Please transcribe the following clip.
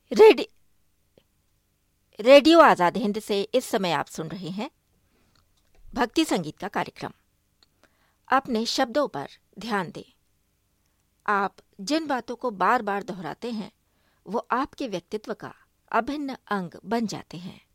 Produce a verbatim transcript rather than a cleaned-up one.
Ready radio Azad Hind से इस समय आप सुन रहे हैं भक्ति संगीत का कार्यक्रम। अपने शब्दों पर ध्यान दें। आप जिन बातों को बार बार दोहराते हैं वो आपके व्यक्तित्व का अभिन्न अंग बन जाते हैं।